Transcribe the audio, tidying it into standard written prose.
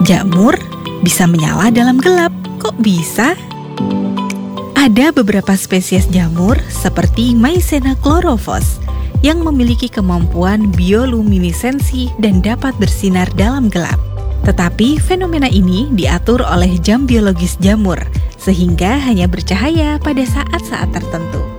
Jamur bisa menyala dalam gelap. Kok bisa? Ada beberapa spesies jamur seperti Mycena chlorophyllus yang memiliki kemampuan bioluminesensi dan dapat bersinar dalam gelap. Tetapi fenomena ini diatur oleh jam biologis jamur, sehingga hanya bercahaya pada saat-saat tertentu.